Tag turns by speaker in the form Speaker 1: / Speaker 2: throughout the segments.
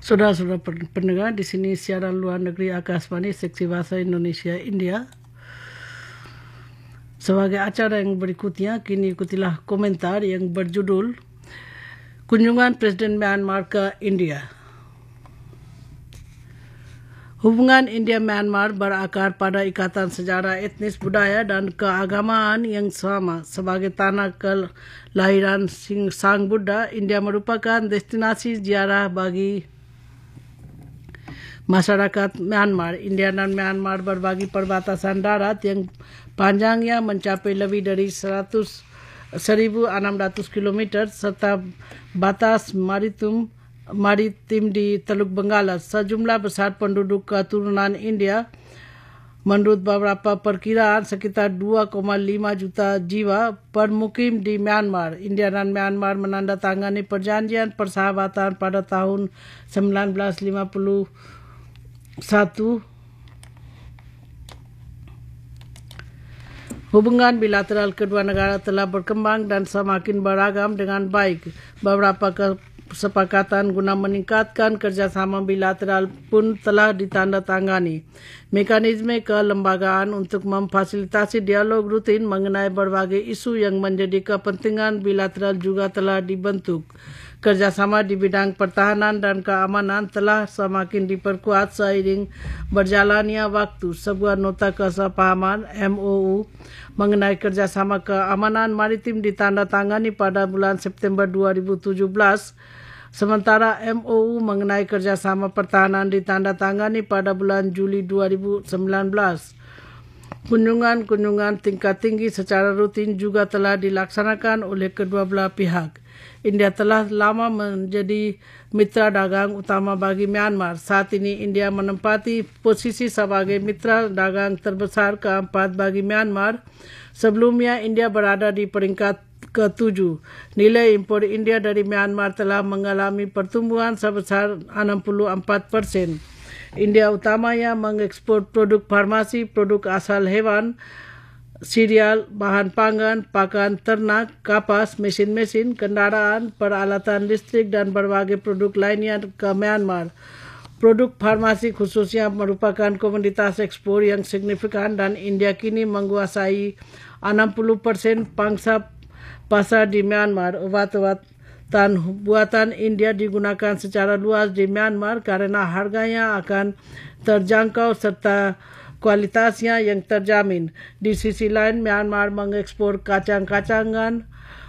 Speaker 1: Saudara-saudara pendengar, di sini siaran luar negeri Akashvani Seksi Bahasa Indonesia India. Sebagai acara yang berikutnya, kini ikutilah komentar yang berjudul Kunjungan Presiden Myanmar ke India. Hubungan India-Myanmar berakar pada ikatan sejarah etnis, budaya dan keagamaan yang sama. Sebagai tanah kelahiran Sang Buddha, India merupakan destinasi ziarah bagi masyarakat Myanmar. India dan Myanmar berbagi perbatasan darat yang panjangnya mencapai lebih dari 1.600 km serta batas maritim di Teluk Benggala. Sejumlah besar penduduk keturunan India, menurut beberapa perkiraan sekitar 2,5 juta jiwa bermukim di Myanmar. India dan Myanmar menandatangani perjanjian persahabatan pada tahun 1951. Hubungan bilateral kedua negara telah berkembang dan semakin beragam dengan baik. Beberapa kesepakatan guna meningkatkan kerjasama bilateral pun telah ditandatangani. Mekanisme kelembagaan untuk memfasilitasi dialog rutin mengenai berbagai isu yang menjadi kepentingan bilateral juga telah dibentuk. Kerjasama di bidang pertahanan dan keamanan telah semakin diperkuat seiring berjalannya waktu. Sebuah nota kesepahaman MOU mengenai kerjasama keamanan maritim ditandatangani pada bulan September 2017. Sementara MOU mengenai kerjasama pertahanan ditandatangani pada bulan Juli 2019. Kunjungan-kunjungan tingkat tinggi secara rutin juga telah dilaksanakan oleh kedua belah pihak. India telah lama menjadi mitra dagang utama bagi Myanmar. Saat ini India menempati posisi sebagai mitra dagang terbesar keempat bagi Myanmar. Sebelumnya India berada di peringkat ke-7. Nilai impor India dari Myanmar telah mengalami pertumbuhan sebesar 64%. India utamanya mengekspor produk farmasi, produk asal hewan, serial, bahan pangan, pakan ternak, kapas, mesin-mesin, kendaraan, peralatan listrik dan berbagai produk lainnya ke Myanmar. Produk farmasi khususnya merupakan komoditas ekspor yang signifikan dan India kini menguasai 60% pangsa pasar di Myanmar. Obat-obatan buatan India digunakan secara luas di Myanmar karena harganya akan terjangkau serta kualitasnya yang terjamin. Di sisi lain, Myanmar mengekspor kacang-kacangan,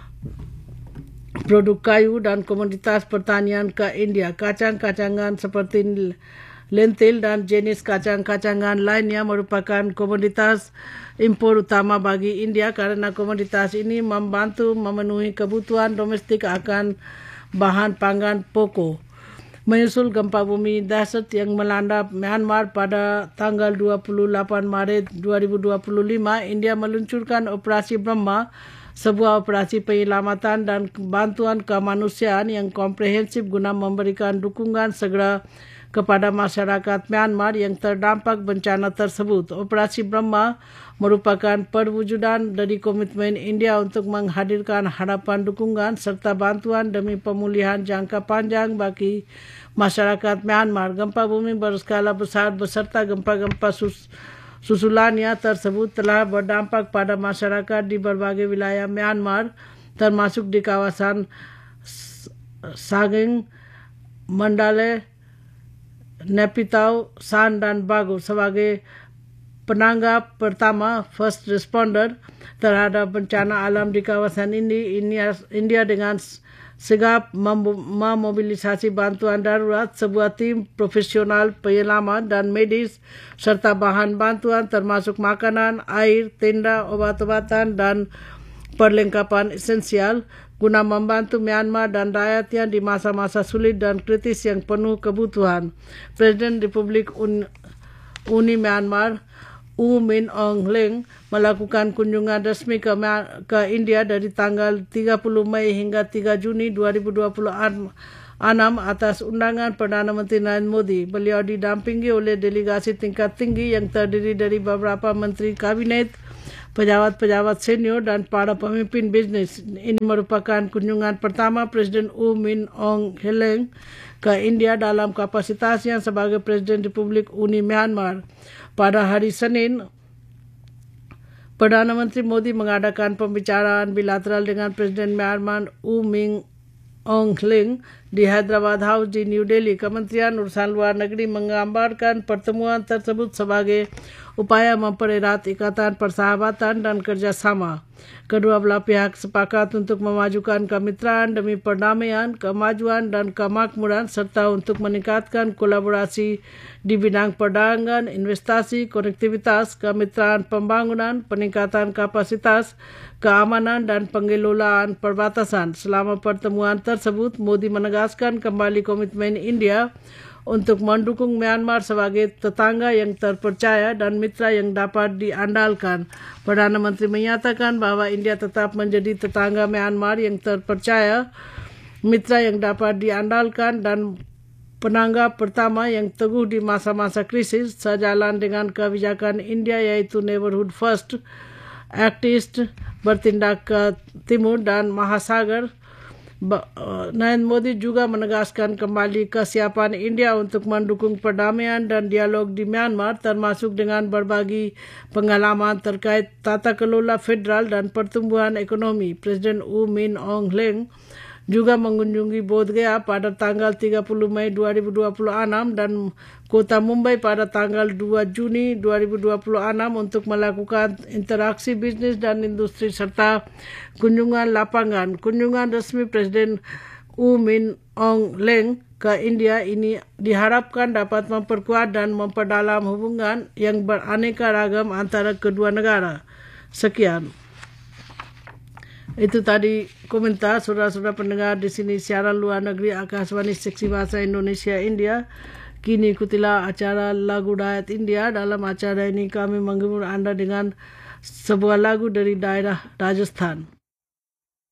Speaker 1: produk kayu dan komoditas pertanian ke India. Kacang-kacangan seperti lentil dan jenis kacang-kacangan lainnya merupakan komoditas impor utama bagi India karena komoditas ini membantu memenuhi kebutuhan domestik akan bahan pangan pokok. Menyusul gempa bumi dahsyat yang melanda Myanmar pada tanggal 28 Maret 2025, India meluncurkan Operasi Brahma, sebuah operasi penyelamatan dan bantuan kemanusiaan yang komprehensif guna memberikan dukungan segera kepada masyarakat Myanmar yang terdampak bencana tersebut. Operasi Brahma merupakan perwujudan dari komitmen India untuk menghadirkan harapan dukungan serta bantuan demi pemulihan jangka panjang bagi masyarakat Myanmar. Gempa bumi berskala besar beserta gempa-gempa susulannya tersebut telah berdampak pada masyarakat di berbagai wilayah Myanmar, termasuk di kawasan Sangin, Mandalay, Naypyidaw, San dan Bago. Sebagai penanggap pertama first responder terhadap bencana alam di kawasan ini, India dengan sigap memobilisasi bantuan darurat, sebuah tim profesional penyelamat dan medis serta bahan bantuan termasuk makanan, air, tenda, obat-obatan dan perlengkapan esensial guna membantu Myanmar dan rakyatnya di masa-masa sulit dan kritis yang penuh kebutuhan. Presiden Republik Uni Myanmar U Min Aung Hlaing melakukan kunjungan resmi ke India dari tanggal 30 Mei hingga 3 Juni 2026 atas undangan Perdana Menteri Narendra Modi. Beliau didampingi oleh delegasi tingkat tinggi yang terdiri dari beberapa menteri kabinet, pejabat-pejabat senior dan para pemimpin bisnis. Ini merupakan kunjungan pertama Presiden U Min Aung Hlaing ke India dalam kapasitasnya sebagai Presiden Republik Uni Myanmar. Pada hari Senin, Perdana Menteri Modi mengadakan pembicaraan bilateral dengan Presiden Myanmar U Min Aung Hlaing di Hyderabad House di New Delhi. Kementerian Urusan Luar Negeri menggambarkan pertemuan tersebut sebagai upaya mempererat ikatan persahabatan dan kerjasama. Kedua belah pihak sepakat untuk memajukan kemitraan demi perdamaian, kemajuan dan kemakmuran serta untuk meningkatkan kolaborasi di bidang perdagangan, investasi, konektivitas, kemitraan pembangunan, peningkatan kapasitas, keamanan dan pengelolaan perbatasan. Selama pertemuan tersebut, Modi menegaskan kembali komitmen India untuk mendukung Myanmar sebagai tetangga yang terpercaya dan mitra yang dapat diandalkan. Perdana Menteri menyatakan bahawa India tetap menjadi tetangga Myanmar yang terpercaya, mitra yang dapat diandalkan dan penanggap pertama yang teguh di masa-masa krisis, sejalan dengan kebijakan India yaitu Neighborhood First, Act East, bertindak ke timur dan Mahasagar. Narendra Modi juga menegaskan kembali kesiapan India untuk mendukung perdamaian dan dialog di Myanmar, termasuk dengan berbagi pengalaman terkait tata kelola federal dan pertumbuhan ekonomi. Presiden U Min Aung Hlaing juga mengunjungi Bodh Gaya pada tanggal 30 Mei 2026 dan Kota Mumbai pada tanggal 2 Juni 2026 untuk melakukan interaksi bisnis dan industri serta kunjungan lapangan. Kunjungan resmi Presiden U Min Aung Hlaing ke India ini diharapkan dapat memperkuat dan memperdalam hubungan yang beraneka ragam antara kedua negara. Sekian. Itu tadi komentar saudara-saudara pendengar di sini siaran luar negeri Akashvani Seksi Bahasa Indonesia India. Kini ikutilah acara lagu Dayat India. Dalam acara ini kami menghibur anda dengan sebuah lagu dari daerah Rajasthan.